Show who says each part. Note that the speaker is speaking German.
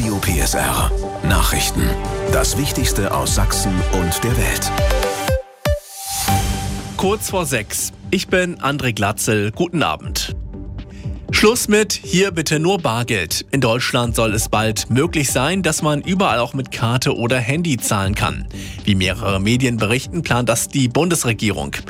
Speaker 1: Radio PSR. Nachrichten. Das Wichtigste aus Sachsen und der Welt.
Speaker 2: Kurz vor 6. Ich bin André Glatzel. Guten Abend. Schluss mit hier bitte nur Bargeld. In Deutschland soll es bald möglich sein, dass man überall auch mit Karte oder Handy zahlen kann. Wie mehrere Medien berichten, plant das die Bundesregierung.